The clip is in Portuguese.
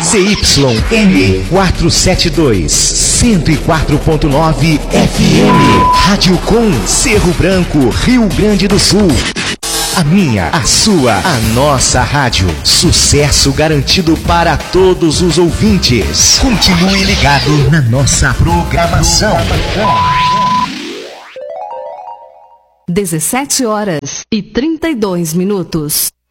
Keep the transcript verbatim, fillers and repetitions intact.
Z Y M quatrocentos e setenta e dois, cento e quatro ponto nove F M. Rádio Com, Cerro Branco, Rio Grande do Sul. A minha, a sua, a nossa rádio. Sucesso garantido para todos os ouvintes. Continue ligado na nossa programação. dezessete horas e trinta e dois minutos.